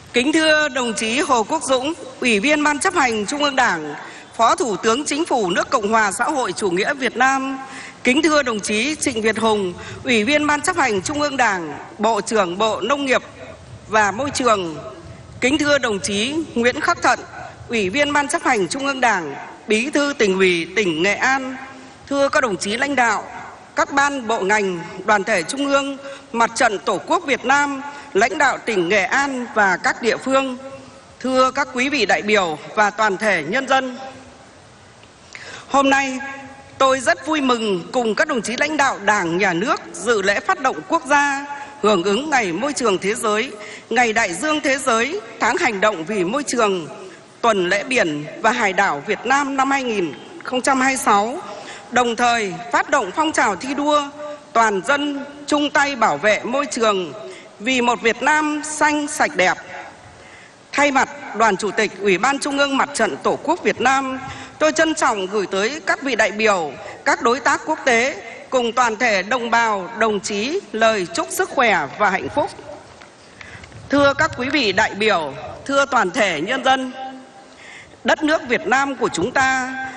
Kính thưa đồng chí Hồ Quốc Dũng, Ủy viên Ban chấp hành Trung ương Đảng, Phó Thủ tướng Chính phủ nước Cộng hòa xã hội chủ nghĩa Việt Nam. Kính thưa đồng chí Trịnh Việt Hùng, Ủy viên Ban chấp hành Trung ương Đảng, Bộ trưởng Bộ Nông nghiệp và Môi trường. Kính thưa đồng chí Nguyễn Khắc Thận, Ủy viên Ban chấp hành Trung ương Đảng, Bí thư Tỉnh ủy tỉnh Nghệ An. Thưa các đồng chí lãnh đạo, các ban bộ ngành, đoàn thể Trung ương, Mặt trận Tổ quốc Việt Nam, lãnh đạo tỉnh Nghệ An và các địa phương. Thưa các quý vị đại biểu và toàn thể nhân dân. Hôm nay, tôi rất vui mừng cùng các đồng chí lãnh đạo Đảng, Nhà nước dự lễ phát động quốc gia hưởng ứng Ngày Môi trường Thế giới, Ngày Đại dương Thế giới, Tháng Hành động vì Môi trường, Tuần lễ Biển và Hải đảo Việt Nam năm 2026, đồng thời phát động phong trào thi đua toàn dân chung tay bảo vệ môi trường vì một Việt Nam xanh sạch đẹp. Thay mặt Đoàn Chủ tịch Ủy ban Trung ương Mặt trận Tổ quốc Việt Nam, tôi trân trọng gửi tới các vị đại biểu, các đối tác quốc tế cùng toàn thể đồng bào, đồng chí lời chúc sức khỏe và hạnh phúc. Thưa các quý vị đại biểu, thưa toàn thể nhân dân, đất nước Việt Nam của chúng ta